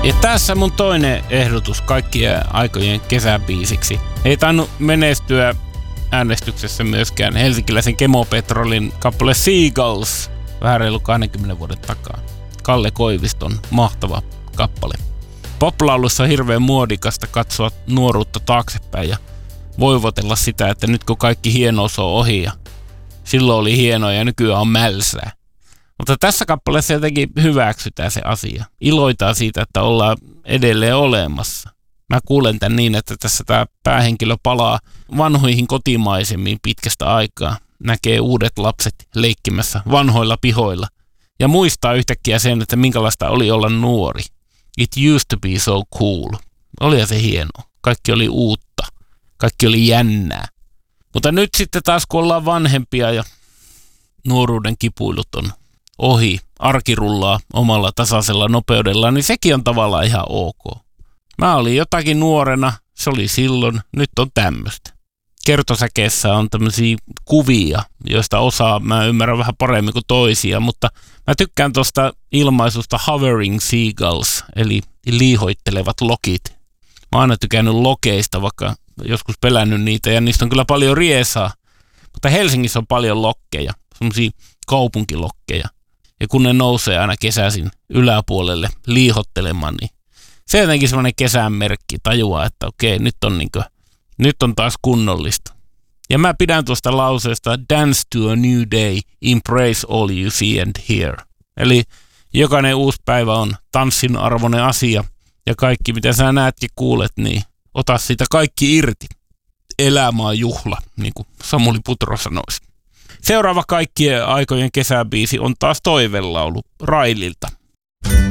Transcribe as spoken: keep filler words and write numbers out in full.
Ja tässä mun toinen ehdotus kaikkien aikojen kesäbiisiksi. Ei tainnut menestyä äänestyksessä myöskään helsinkiläisen Kemopetrolin kappale Seagulls vähän reilu kaksikymmentä vuoden takaa. Kalle Koiviston mahtava kappale. Poplaulussa on hirveän muodikasta katsoa nuoruutta taaksepäin ja voivotella sitä, että nyt kun kaikki hienous on ohi ja silloin oli hienoa ja nykyään on mälsää. Mutta tässä kappaleessa jotenkin hyväksytään se asia. Iloitaan siitä, että ollaan edelleen olemassa. Mä kuulen tän niin, että tässä tää päähenkilö palaa vanhoihin kotimaisemmin pitkästä aikaa. Näkee uudet lapset leikkimässä vanhoilla pihoilla. Ja muistaa yhtäkkiä sen, että minkälaista oli olla nuori. It used to be so cool. Oli se hienoa. Kaikki oli uutta. Kaikki oli jännää. Mutta nyt sitten taas kun ollaan vanhempia ja nuoruuden kipuilut on ohi, arki rullaa omalla tasaisella nopeudella, niin sekin on tavallaan ihan ok. Mä olin jotakin nuorena, se oli silloin, nyt on tämmöistä. Kertosäkeessä on tämmöisiä kuvia, joista osaa mä ymmärrän vähän paremmin kuin toisia, mutta mä tykkään tuosta ilmaisusta hovering seagulls, eli liihoittelevat lokit. Mä oon aina tykännyt lokeista, vaikka joskus pelännyt niitä, ja niistä on kyllä paljon riesaa. Mutta Helsingissä on paljon lokkeja, semmoisia kaupunkilokkeja. Ja kun ne nousee aina kesäisin yläpuolelle liihottelemaan, niin se on jotenkin semmoinen kesän merkki, tajuaa, että okei, nyt on, niin kuin, nyt on taas kunnollista. Ja mä pidän tuosta lauseesta Dance to a new day, embrace all you see and hear. Eli jokainen uusi päivä on tanssin arvoinen asia, ja kaikki mitä sä näet ja kuulet, niin ota siitä kaikki irti. Elämä on juhla, niin kuin Samuli Putro sanoisi. Seuraava kaikkien aikojen kesäbiisi on taas toivelaulu Raililta.